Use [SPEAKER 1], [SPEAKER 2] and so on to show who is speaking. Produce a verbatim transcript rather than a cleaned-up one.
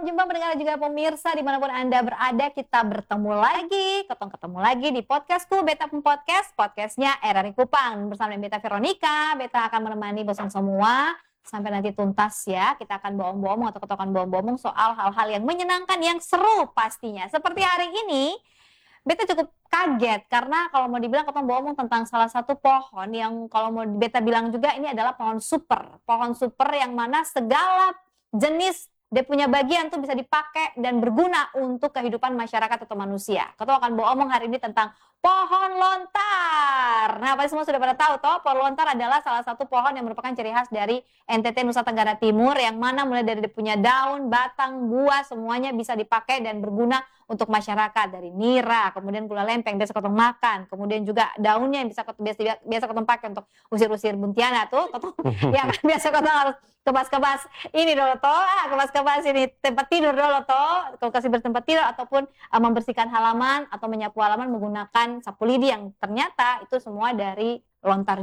[SPEAKER 1] Shalom jumpa pendengar juga pemirsa dimanapun Anda berada, kita bertemu lagi, ketemu-ketemu lagi di podcastku, Beta Pun Podcast, podcastnya R R I Kupang. Bersama dengan Beta Veronica, Beta akan menemani bosan semua sampai nanti tuntas ya. Kita akan bohong-bohong atau kita akan bohong-bohong soal hal-hal yang menyenangkan, yang seru pastinya. Seperti hari ini, Beta cukup kaget karena kalau mau dibilang kita mau ngomong tentang salah satu pohon yang kalau mau Beta bilang juga ini adalah pohon super. Pohon super yang mana segala jenis dia punya bagian tuh bisa dipakai dan berguna untuk kehidupan masyarakat atau manusia. Kita akan bawa omong hari ini tentang pohon lontar. Nah, pasti semua sudah pada tahu toh, pohon lontar adalah salah satu pohon yang merupakan ciri khas dari N T T Nusa Tenggara Timur yang mana mulai dari dia punya daun, batang, buah semuanya bisa dipakai dan berguna untuk masyarakat, dari nira, kemudian gula lempeng biasa kotong makan, kemudian juga daunnya yang bisa biasa biasa kotong pakai untuk usir-usir buntiana tuh, kotong, ya kan biasa kotong harus kebas-kebas ini dulu toh, ah, kebas-kebas ini tempat tidur dulu toh, kalau kasih bertempat tidur ataupun uh, membersihkan halaman atau menyapu halaman menggunakan sapu lidi yang ternyata itu semua dari lontar